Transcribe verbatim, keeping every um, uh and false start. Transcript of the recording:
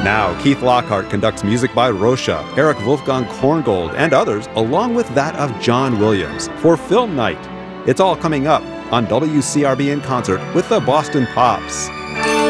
Now, Keith Lockhart conducts music by Rosha, Eric Wolfgang Korngold, and others, along with that of John Williams, for Film Night. It's all coming up on W C R B in concert with the Boston Pops.